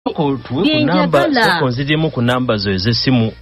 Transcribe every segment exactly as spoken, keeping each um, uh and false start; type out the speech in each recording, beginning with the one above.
Konzirimu ku namba zo ez'essimu.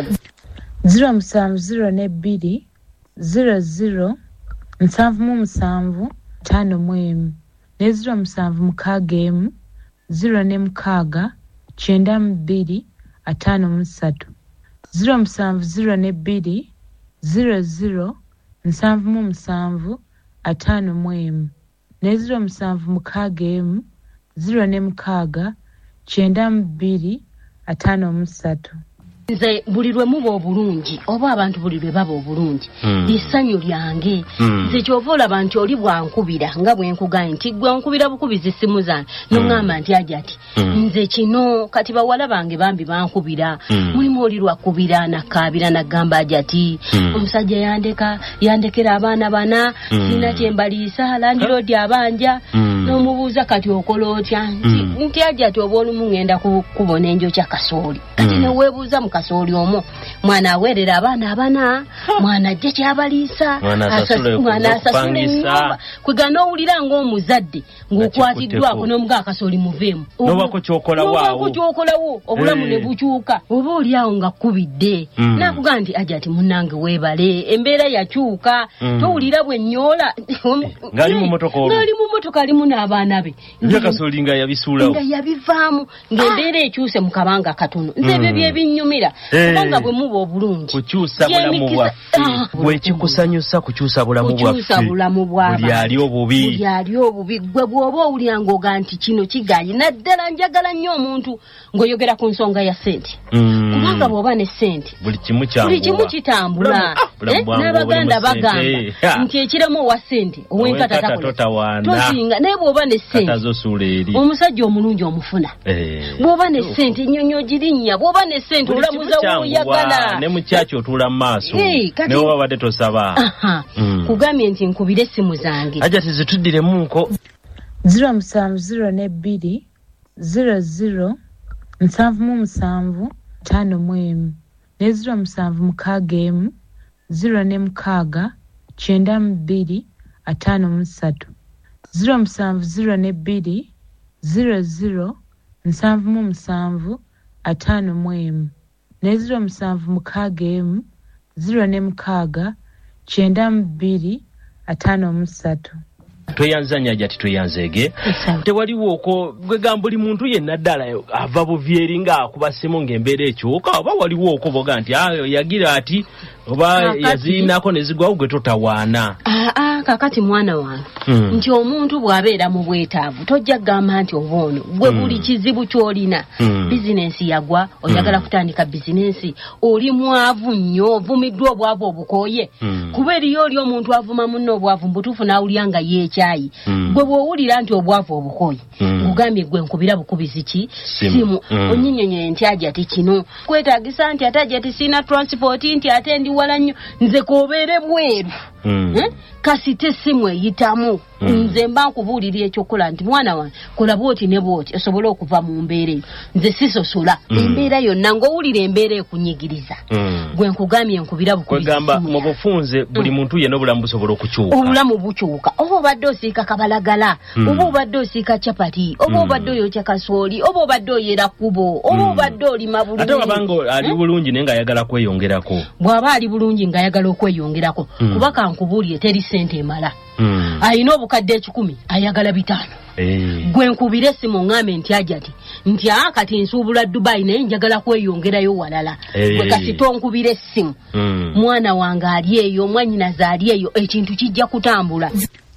zero musanvu zero ne bbiri zero zero nsanvu mu musanvu ttaano mu emu ne zero musanvu mukaaga emu zero ne mukaaga kyenda mu bbiri ataano mu ssatu. zero musanvu zero ne bbiri zero zero nsanvu mu musanvu ataano mu emu ne zero musanvu mukaaga emu zero ne mukaaga kyenda mu bbiri ataano mu ssatu. Nze buli lwe muba obulungi oba abantu buli lwe baba obulungi lissanyu lyange nze kyova olaba nti oli bwankubira nga bwe nkugaye nti gwe nkubira bukubizi essimu zange n'oŋŋamba nti aja ati nze kino kati bawala bange bambi bankubira mulimu oli lwakubira nakkaabira naggamba aja ati omusajja yandeka yandekera abaana bana sina kyembaliisa landiroodi abanja n'omubuuza kati okola otya nti nti aja ati oba olumu ŋŋenda kubona enjokya kasooli kati neweebuuza mu kasooli omwo mwana aweerera abaana abana mwana ajje kyabaliisa mwana asasula ennyumba kwega n'owulira ng'omuzadde ng'okwatiddwako n'omuga akasooli muveemu nobako kyokolawo kyokolawo obulamu ne bukyuka oba oli awo nga kkubidde nakuga nti aja ati munnange weebale embeera yakyuka towulira bwe nnyoola ng'ali mu motoka ng'ali mu motoka alimu n'abaana be akasooli nga yabisuulawo nga yabivaamu ng'embeera ekyuse mu kabanga katono nze ebyo byebinyumira kubanga bwe muba obulungi kukyusa bulamu bwaffe bwe kikusanyusa kukyusa bulamu bwaffe buli ali obubi buli ali obubi gwe bw'oba owulira ng'oga nti kino kigaanye naddala njagala nnyo omuntu ng'oyogera ku nsonga ya ssente kubanga bw'oba ne ssente buli kimu buli kimu kitambula n'abaganda bagamba nti ekiremu owa ssente ow'enkata tozinga naye bw'oba ne ssente omusajja omulungi omufuna bw'oba ne ssente ennyonyo girinnya bw'oba ne ssente olamuza woyagala ne mukyaki otuula mu maaso ne woba badde tosaba kugambye nti nkubire essimu zange aja tizituddiremunko zero musanvu zero ne bbiri zero zero nsanvu mu musanvu ttaano mu emu ne zero musanvu mukaaga emu zero ne mukaaga kyenda mu bbiri ataano mu ssatu. zero musanvu zero ne bbiri zero zero nsanvu mu musanvu ataano mu emu ne zero musanvu mukaaga emu zero ne mukaaga kyenda mu bbiri ataano mu ssatu. tweyanzanya jati tweyanzeege tewaliwo oko gwegamba buli muntu yenna ddala ava buvyeri nga akubasemu ng'embeera ekyuka oba waliwo oko boga nti ayo yagira ati oba yaziinako ne zigwawo gwe totawaana kakati mwana wange hmm. nti omuntu bw'abeera mu bwetaavu tojja kugamba nti oba ono gwe buli hmm. kizibu ky'olina hmm. bizinensi yagwa oyagala hmm. kutandika bizinensi oli mwavu nnyo ovumiddwa obwavu obukooye hmm. kuba eriyo oli omuntu avuma munno obwavu mbutuufu n'awulira nga yeekyayi hmm. gwe bw'owulira nti obwavu obukooye hmm. ngugambye gwe nkubira bukubizi ki simu hmm. onnyinyonyoye nti aja ati kino kwetaagisa nti ate aja ati siina transport nti ate ndi wala nnyo nze koobeere bweru hmm. eh? kasite simu eyitamu mm. nze mba nkubuulira ekyokola nti mwana wange kola bwoti ne bwoti osobole okuva mu mbeera eyo nze sisosola mm. embeera yonna ng'owulira embeera ekunyigiriza mm. gwe nkugambye nkubira bukwegamba mu bufunze buli muntu yenna obulamu busobola okukyuka obulamu bukyuka oba obadde osiika kabalagala mm. oba obadde osiika capati oba mm. obadde oyokya kasooli oba obadde oyera kkubo oba mm. obadde olima bulungi ate wabanga ali bulungi naye ng'ayagala kweyongerako bw'aba ali bulungi ng'ayagala okweyongerako mm. kuba kankubuulire teri ssente emala mm. ayina obukadde ekikumi ayagala bitaano hey. gwe nkubire essimu ŋŋambe nti aja ati nti aa kati nsuubula Dubai naye njagala kweyongerayo walala hey. gwe kasi tonkubire essimu mm. mwana wange ali eyo mwannyinaze ali eyo ekintu kijja kutambula.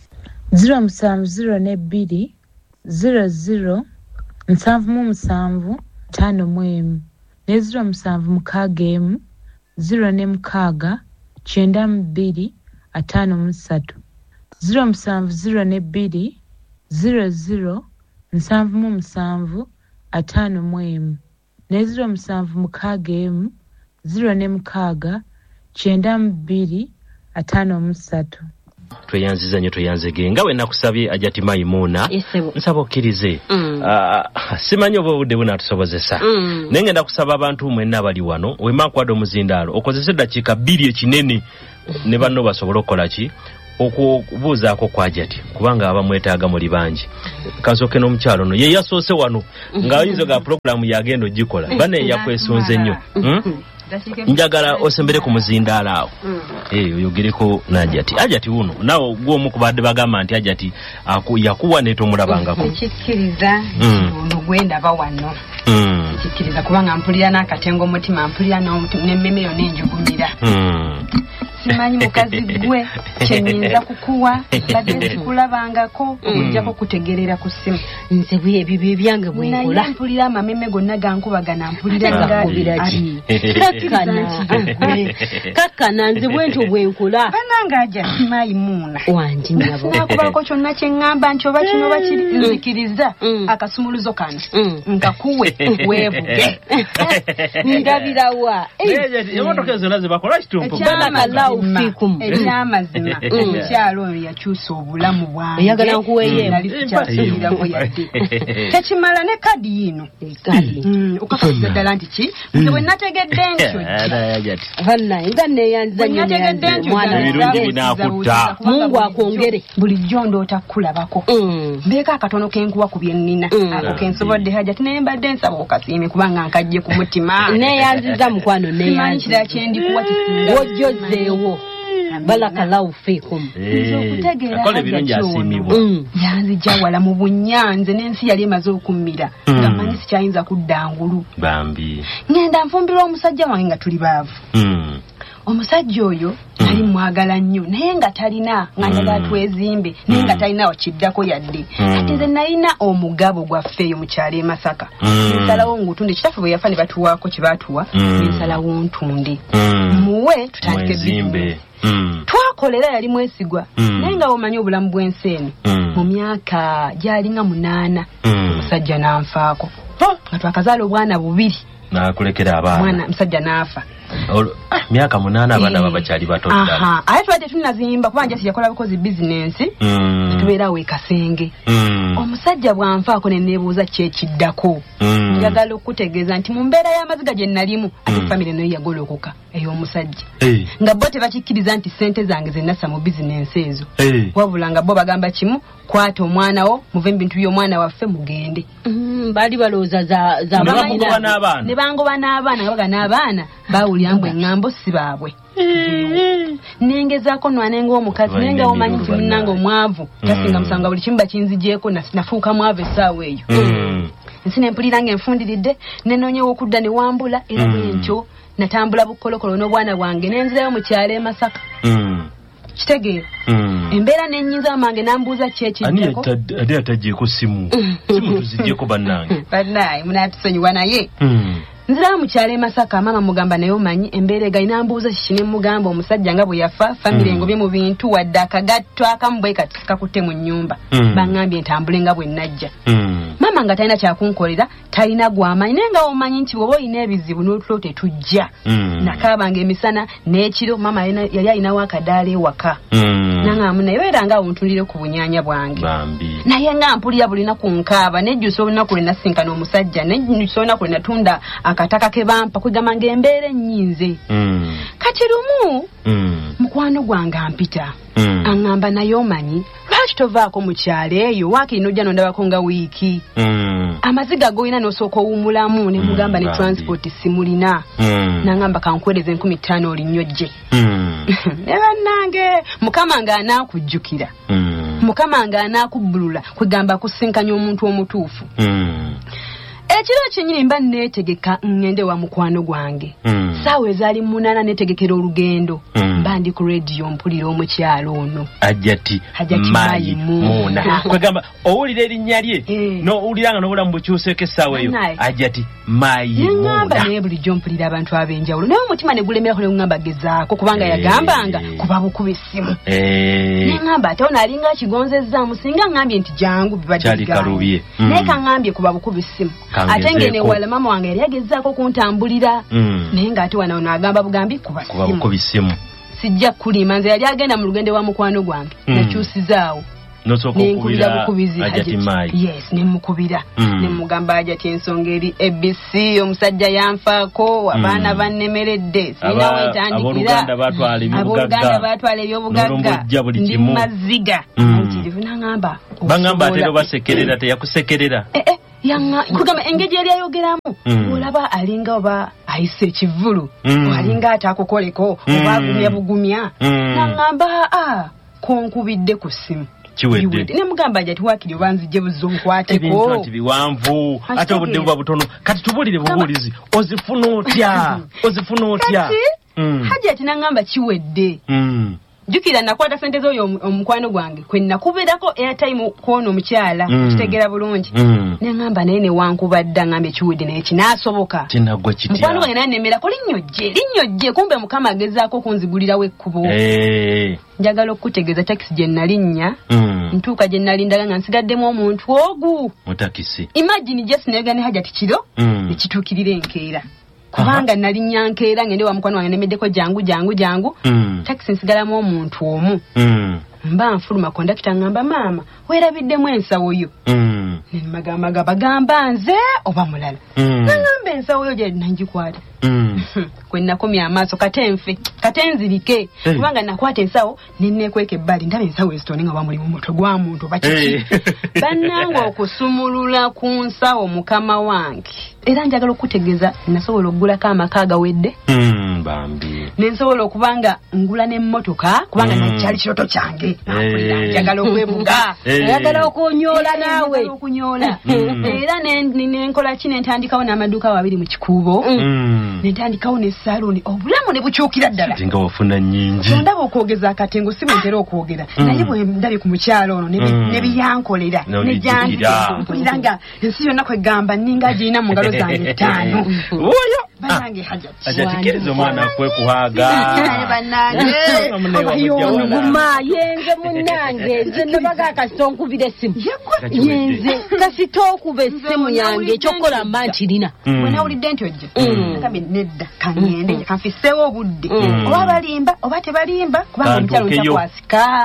zero musanvu zero ne bbiri zero zero nsanvu mu musanvu ttaano mu emu ne zero musanvu mukaaga emu zero ne mukaaga kyenda mu bbiri ataano mu ssatu. zero musanvu zero ne bbiri zero zero nsanvu mu musanvu ataano mu emu ne zero musanvu mukaaga emu zero ne mukaaga kyenda mu bbiri ataano mu ssatu. tweyanziza nnyo tweyanzege nga we nakusabye ajati Maimuna nsaba okkirize mm. uh, simanyi oba obudde bunaatusobozesa mm. naye ngenda kusaba abantu mwenna abali wano wema nkwada omuzindaalo okozese eddakiika bbiri ekinene ne banno basobole okukola ki okubuuzaako kwa Ajati kubanga abamwetaaga muli bangi kasooke n'omukyalo no ye yasoose wano ng'ayinza ga pulogulaamu yagenda ogikola bane yakwesunze nnyo njagala osembere ku muzindaala awo eh oyogereko n'Ajati Ajati uno nawo gwomu kubadde bagamba nti Ajati yakuwa netomulabangako kikkiriza uno gwenda bawano kikkiriza kubanga mpulira n'akatengo mutima mpulira n'emmeme yo n'enjugumira simanyi mukazi gwe kyenyinza kukuwa badde sikulabangako ojjako kutegerera ku ssimu nze bye bibye byange bwenkola mpulira amameme gonna gankubagana mpulira ngakubiraki kakkana nze bwentyo bwenkola bananga aja simayimuuna wangi nabo nakubako kyonna kyeŋŋamba nti oba kino bakiri nzikiriza akasumuluzo kano nkakuwe weevuge ndabirawa emotoka zonna zebakola kitumpu ekyamazima omukyalo oyo yakyusa obulamu bwange eyagala nkuweeyo tekimala ne kadi yino okakasiza ddala nti ki nze bwe nategedde ntyo nga neyanza nnyo mungu akwongere bulijjo ndoota kulabako mbeeko akatono kenkuwa ku bye nnina ako kensobodde Hajati naye mbadde nsaba okasiime kubanga nkajje ku mutima neyanziza mukwano neyanzira kyendikuwa kisinga wojjozeewo balakallahu fiikum akola ebirungi asiimibwa yanzija wala mu bunyanze n'ensi yali emaze okummira nga manyi sikyayinza kudda ngulu bambi ngenda nfumbirwa omusajja wange nga tuli baavu omusajja oyo nali mwagala nnyo naye nga talina nga njagala twezimbe naye nga talina wakiddako yadde ate nze nalina omugabo gwaffe eyo mu kyalo e Masaka nsalawo ngutunde kitaffe bwe yafa ne batuwaako kye baatuwa nsalawo ntunde muwe tutandike bizinesi twakolera yali mwesigwa naye nga omanyi obulamu bw'ensi eno mu myaka gyalinga munaana omusajja n'anfaako nga twakazaala obwana bubiri nakulekera abaana mwana musajja n'afa myaka munaana abaana babakyali bato ddala ate tubadde tunazimba kuba njasi yakola bukozi bizinensi tubeerawo e Kasenge omusajja bw'anfaako ne neebuuza kyekiddako njagala okutegeeza nti mu mbeera y'amaziga gye nalimu ate famire nayo yagolokoka ey'omusajja nga bo tebakikkiriza nti ssente zange ze nassa mu bizinensi ezo wabula nga bo bagamba kimu kwata omwana wo muve mu bintu by'omwana waffe mugende baali balowooza za ne bangoba n'abaana nga baga n'abaana bawulira mbu eŋŋambo si baabwe nengezaako nwanenga omukazi naye nga omanyi nti munnanga omwavu tasinga musanga buli kimu bakinzigyeko nafuuka mwavu essaawa eyo nsi nempulira nga enfundiridde nenoonyewo okudda ne wambula era bwentyo natambula bukolokolo n'obwana bwange nenzirayo mu kyalo e Masaka kitegeera embeera nennyinza amange nambuuza kyekiddako ate atagyeko simu simu tuzigyeko bannange bannaye munatusonyiwa naye nzirayo mu kyalo e Masaka maama mugamba naye omanyi embeera egayi nambuuza kiki ne mugamba omusajja nga bwe yafa famire engobye mu bintu wadde akagatto akamu bwe kati sikakutte mu nnyumba baŋŋambye ntambule nga bwe najja maama nga talina kyakunkolera talina gwamanyi naye nga omanyi nti bw'oba olina ebizibu n'otulo tetujja nakaabanga emisana n'ekiro maama yali alinawo akadaala ewaka naŋŋamu naye beera nga omuntundire ku bunyaanya bwange naye nga mpulira bulina ku nkaaba nejjusa olunaku lwe nasinkana omusajja nejjusa olunaku lwe natunda akataka ke bampa kwegamba ng'embeera ennyinze kati lumu mukwano gwange ampita aŋŋamba naye omanyi lwaki tovaako mu kyalo eyo waakiri n'ojja nondabako nga wiiki amaziga g'olina n'osooka owummulamu ne mugamba ne transport simulina naŋŋamba kankwereza enkumi ttaano olinyojje ne bannange mukama ng'anaakujjukira mukama ng'anaakubbulula kwegamba kusinkanya omuntu omutuufu ekiro kyennyini mba neetegeka ngende wa mukwano gwange saawa ezaali munaana neetegekera olugendo mba ndi ku rediyo mpulira omukyalo ono Ajati Mayimuuna kwegamba owulira erinnya lye n'owulira nga n'obulamu bukyuseeko essaawa eyo Ajati Mayimuuna neŋŋamba naye bulijjo mpulira abantu ab'enjawulo naye omutima ne gulemerako ne guŋŋamba gezaako kubanga yagambanga kuba bukuba essimu neŋŋamba ate ono alinga akigonzezzaamu singa ŋŋambye nti jangu bibadde naye kaŋŋambye kuba bukuba essimu ate ngene wala mama wange yali yagezaako kuntambulira naye ng'ate wana ono agamba bugambi kuba bisimu sijja kulima nze yali agenda mu lugendo wa mukwano gwange nakyusizaawo nenkubira bukubizi Hajati Mai. Yes, nemukubira. Mm. Nemugamba Hajati ensonga eri A B C omusajja yanfaako abaana mm. bannemeredde. Sina wetandikira. Aboluganda batwala ebyobugagga. Aboluganda batwala ebyobugagga. Ndi maziga. Nkirivu nangamba. Bangamba atero basekerera teyakusekerera. Eh eh. Yanga kugamba engeri yali ayogeramu mm. olaba alinga oba ayise ekivulu mm. alinga atakukoleko mm. oba agumya bugumya mm. nangamba ah konkubidde ku simu kiwedde ne mugamba ajati wakiri banzije buzonkwateko ebintu ati biwanvu ate obudde buba butono kati tubulire bubulizi ozifuna otya ozifuna otya mm. Hajati nangamba kiwedde mm. Jukira nakwata sente zo omukwano gwange kwe nakuberako airtime kono omukyala mm. kitegera bulungi mm. ne ngamba naye ne wankubadda ngambe kiwedde naye kinasoboka kinagwa kitya mukwano gwange naye nemera ko linyojje linyojje kumbe mukama agezaako kunzigulirawo ekkubo eh njagala okutegeeza taxi gye nalinnya mm. ntuuka gye nalindaga nga nsigaddemu omuntu ogu mutakisi imagine just nega ne Hajati kiro mm. ekituukirira enkeera kubanga nali nyankeera ngende wa mukwano wange nemeddeko jangu jangu jangu mm. taxi nsigalamu omuntu omu mm. mba nfuluma kondakita ngamba maama weerabiddemu ensawo yo mm. nemagamaga bagamba nze oba mulala mm. nangamba ensawo yo gye nangikwata mm. kwe nakomya amaaso katenfe katenzirike hey. Kubanga nakwata ensawo nennekweka ebbali ndaba ensawo ezitone nga bamuli mu mutwe gwa muntu bakiki hey. Bannange okusumulula ku nsawo mukama wange era njagala okutegeeza nasobola okugulako amaka agawedde mm, bambi nensobola okubanga ngula n'emmotoka kubanga mm. nakyali kiroto kyange hey. Njagala okwebuga njagala hey. Okunyoola naawe okunyoola mm. Era nenkola ki nentandikawo n'amaduuka abiri mu kikuubo mm. Nentandikawo ne saloni obulamu ne bukyukira ddala nga wafuna nnyingi ndaba okwogeza akatengo si bwentera okwogera mm. Naye bwe ndabye ku mukyalo ono ne biyankolera ne janjira nga ensi yonna kwegamba ninga girina mu ngalo zange ttaano oyo banange Hajati Hajati kereza omwana kwe kuhaga banange ayonguma yenze munange nze nabaga akasitonkubira essimu yenze kasitokube essimu yange ekyokukola mankirina bwe nawulidde nti ojja nakambe nedda kangende kanfiseewo obudde oba balimba oba tebalimba kubanga omukyalo nkyakwasika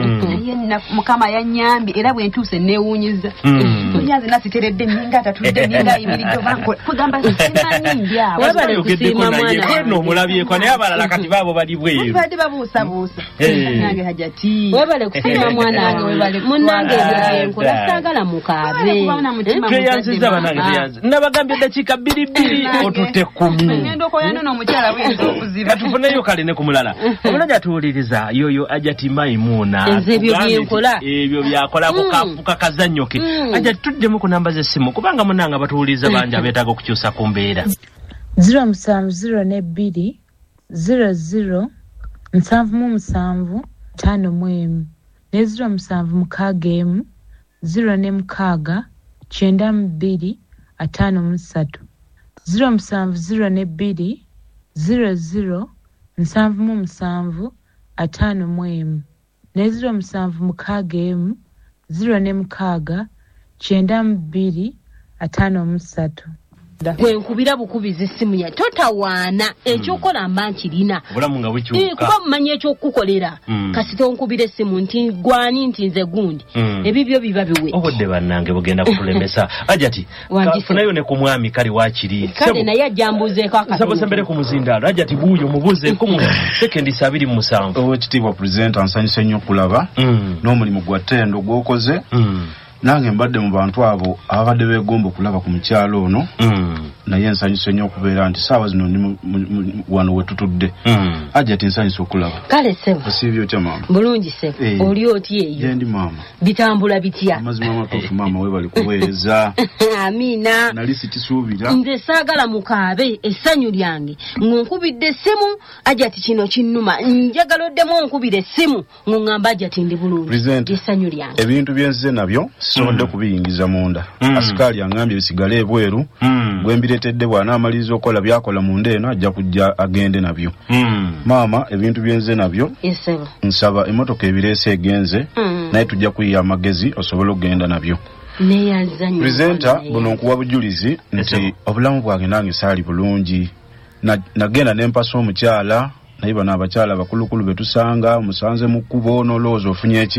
naye mukama yanyambye era bwe ntuuse neewuunyiza onyanze nasiteredde ninga atatudde ninga ayimiridde obankola kugamba simanyi ndyawo wabale kusiima mwana omulabyeko naye abalala kati baabo bali bweru badde babuusabuusa nange Hajati wabale kusiima mwana wange webale munnange ebyenkola saagala mukaabe tweyanziza banange tweyanziza nabagambye eddakiika bbiri bbiri otutte kkumi ngenda okoyano n'omukyala bwinza okuziba katufuneyo kale ne ku mulala omulala tuwuliriza yoyo Hajati Maimuna nze ebyo byenkola ebyo byakola kukafuka kazannyo ke Hajati tuddemu ku namba z'essimu kubanga munanga batuwuliriza bangi abeetaaga okukyusa ku mbeera ziro musanvu ziro ne bbiri ziro ziro nsanvu mu musanvu ttaano mu emu ne ziro musanvu mukaaga emu ziro ne mukaaga kyenda mu bbiri ataano mu ssatu ziro musanvu ziro ne bbiri ziro ziro nsanvu mu musanvu ataano mu emu ne ziro musanvu mukaaga emu ziro ne mukaaga kyenda mu bbiri ataano mu ssatu gwe nkubira bukubizi essimu ya totawaana ekyokola mba nkirina obulamu nga bukyuka kuba mumanyi ekyokukolera kasita onkubira essimu nti gwani nti nze gundi ebibyo biba biwe obudde bannange bugenda kutulemesa Hajati kafunayo ne ku mwami kale wakiri kale naye ajambuzeeko akatono sabo sembere ku muzindaalo Hajati buuyo mubuzeeko mu sekendi abiri mu musanvu owekitiibwa pulezidenti ansanyuse nnyo okulaba n'omulimu gwa ttendo gw'okoze nange mbadde mu bantu abo ababadde beegomba okulaba ku mukyalo ono naye nsanyuse nnyo okubeera nti saawa zino ndi wano we tutudde Hajati nsanyuse okulaba kale ssebo osiibye otya maama bulungi ssebo oli oti eyo gyendi maama bitambula bitya amazima amatuufu maama weebali kuweereza amiina nali sikisuubira nze saagala mukaabe essanyu lyange ng'onkubidde essimu Hajati kino kinnuma njagala oddemu onkubira essimu ng'oŋŋamba Hajati ndi bulungi essanyu lyange ebintu byenzize nabyo sisobodde kubiyingiza munda asikaali aŋŋambye bisigale ebweru gwe mbireetedde bw'anaamaliriza okukola byakola munda eno ajja kujja agende nabyo maama ebintu byenze nabyo nsaba emmotoka ebireese egenze naye tujja kuyiya amagezi osobole okugenda nabyo pulezidenta buno nkuwa bujulizi nti obulamu bwange nange saali bulungi nagenda nempasa omukyala naye bano abakyala abakulukulu betusanga musanze mu kkubo n'olowooza ofunye eki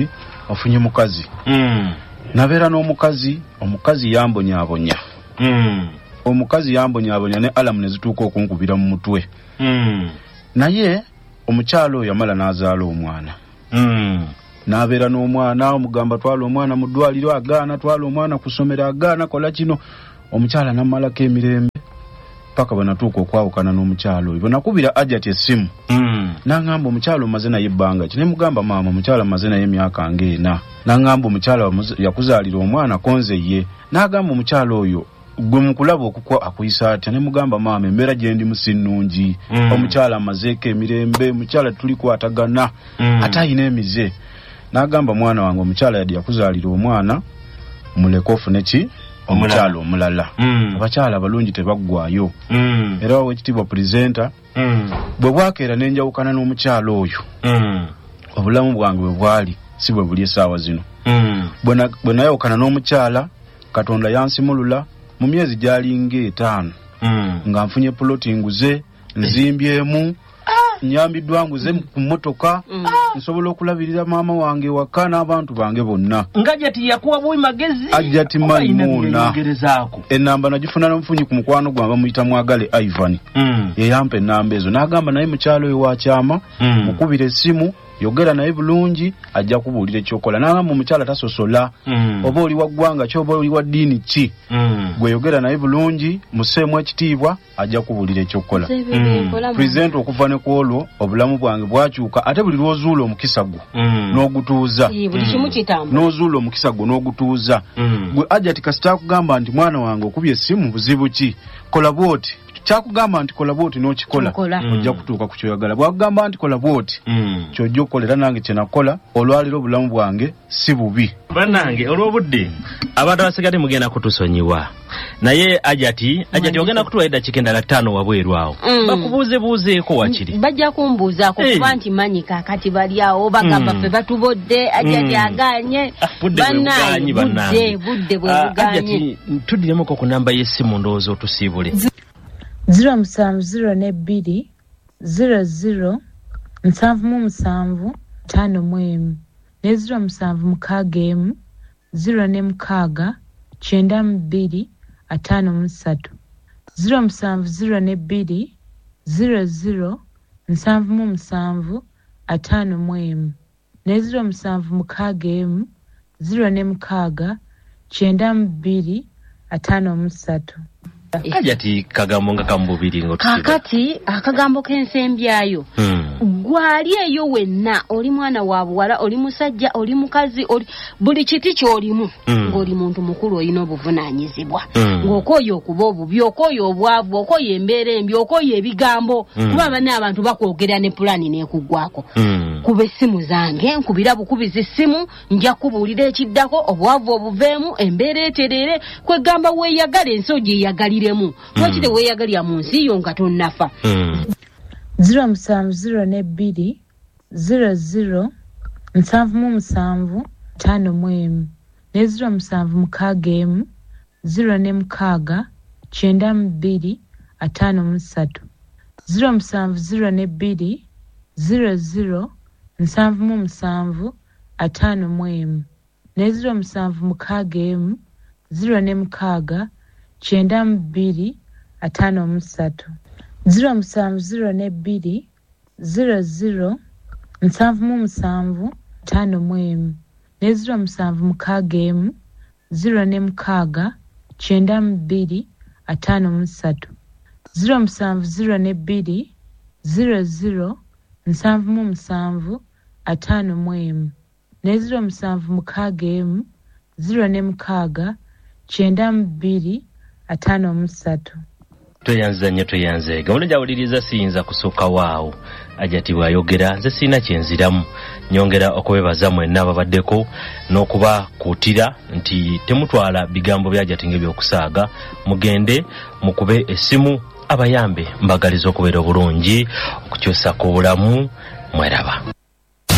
ofunye mukazi. Mm. Nabeera n'omukazi, omukazi yambonyaabonya. Mm. Omukazi yambonyaabonya ne alamu ne zituuka okunkubira mu mutwe. Mm. Naye omukyalo oyo yamala n'azaala omwana. Mm. N'abeera n'omwana, omugamba twala omwana mu ddwaliro agaana, twala omwana ku ssomero agaana, kola kino. Omukyala n'ammalako emirembe paka banatuuka okwawukana n'omukyalo oyo. Nakubira Ajati essimu. Mm. N'angamba omukyala omaze naye ebbanga ki. Ne mugamba maama omukyala amaze naye emyaka ng'ena. N'angamba omukyala yakuzaalira omwana konze ye. N'agamba omukyala oyo gwe mukulaba okukwa akuyisa atya. Ne mugamba maama embeera gye ndi musinnungi. Mm. Omukyala amazeeko emirembe, omukyala tulikwatagana. Mm. Ate ayina emize. N'agamba mwana wange omukyala yadde yakuzaalira omwana muleke ofune ki omukyala omulala. Mm. Abakyala abalungi tebaggwayo. Mm. Era wekitiibwa pulezenta Mm. bwe bwakeera n'enjawukana n'omukyala oyo. Mm. Obulamu bwange bwe bwali si bwe buli essaawa zino. Mm. Bwe nayawukana n'omukyala Katonda yansimulula mu myezi gyali ng'etaano. Mm. Nga nfunye puloti nguze nzimbyemu nyambiddwa nguze ku mmotoka. Mm. Nsobola okulabirira maama wange waka n'abantu bange bonna. Ngajati yakuwa bwe magezi. Ajati Maimuna. Ngerezaako. Enamba nagifuna n'omufunyi ku mukwano gwange bamuyita Mwagale Ivan. Mm. Ye yampa enamba ezo. N'agamba naye mukyalo oyo wa kyama. Mm. Mukubira essimu yogera naye bulungi ajja kubuulira ekyokola. N'agamba omukyala tasosola. Mm. Oba oli wa ggwanga ki oba oli wa ddiini ki. Mm. Gwe yogera naye bulungi museemu ekitiibwa ajja kubuulira ekyokola. Mm. Pulezidenti okuva ne ku olwo obulamu bwange bwakyuka ate buli lw'ozuula omukisa gwo Mm. n'ogutuuza. buli kimu kitambula. N'ozuula omukisa gwo n'ogutuuza. Mm. Gwe Ajati kasita akugamba nti mwana wange okubye essimu buzibu ki kola bwoti. Kyakugamba nti kola bwoti n'okikola ojja kutuuka ku kyoyagala. Bwakugamba nti kola bwoti Mm. kyojja okukolera nange kye nakola olwaliro obulamu bwange si bubi. Bannange olw'obudde abantu abasigadde mugenda kutusonyiwa. Naye Ajati, Ajati ogenda kutuwa eddakiika endala ttaano wabweru awo. Mm. Bakubuuzebuuzeeko wakiri. Bajja kumbuuzaako Hey. kuba nti manyi kaakati bali awo bagamba Mm. ffe batubodde Ajati Mm. agaanye. Ah, budde bwe bugaanyi bannange. budde budde bwe Ah, bugaanye. Ajati tuddiremoko ku namba y'essimu ndowooza otusiibule. ziro musanvu ziro ne bbiri ziro ziro nsanvu mu musanvu ttaano mu emu ne ziro musanvu mukaaga emu ziro ne mukaaga kyenda mu bbiri ataano mu ssatu ziro musanvu ziro ne bbiri ziro ziro nsanvu mu musanvu ataano mu emu ne ziro musanvu mukaaga emu ziro ne mukaaga kyenda mu bbiri ataano mu ssatu. Ajati kagambo nga kamubiri ng'otusiibule. Kakati akagambo k'ensembyayo. Mm. Gwali eyo wenna oli mwana wa buwala oli musajja oli mukazi oli buli kiti ky'olimu Mm. ng'oli muntu mukulu olina obuvunaanyizibwa. Mm. Ng'okooye okuba obubi okooye obwavu okooye embeera embi okooye ebigambo Mm. kuba banne abantu bakwogera ne pulaani n'ekuggwako. Mm. Kuba essimu zange nkubira bukubizi essimu nja kubuulira ekiddako obwavu obuveemu embeera eterere kwegamba weeyagala ensi ogyeyagaliremu lwaki teweeyagalira mu nsi yo nga tonnafa. Mm. ziro musanvu ziro ne bbiri ziro ziro nsanvu mu musanvu ttaano mu emu ne ziro musanvu mukaaga emu ziro ne mukaaga kyenda mu bbiri ataano mu ssatu ziro musanvu ziro ne bbiri ziro ziro nsanvu mu musanvu ataano mu emu ne ziro musanvu mukaaga emu ziro ne mukaaga kyenda mu bbiri ataano mu ssatu ziro musanvu ziro ne bbiri ziro ziro nsanvu mu musanvu ttaano mu emu ne ziro musanvu mukaaga emu ziro ne mukaaga kyenda mu bbiri ataano mu ssatu ziro musanvu ziro ne bbiri ziro ziro nsanvu mu musanvu ataano mu emu ne ziro musanvu mukaaga emu ziro ne mukaaga kyenda mu bbiri ataano mu ssatu. Tweyanza nnyo tweyanzeega ono gyawuliriza siyinza kusooka waawo. Ajati bw'ayogera nze sirina kyenziramu nyongera okubebaza mwenna ababaddeko n'okubakuutira nti temutwala bigambo bya Ajati ng'ebyokusaaga mugende mukube essimu abayambe mbagaliza okubeera obulungi okukyusa ku bulamu mweraba.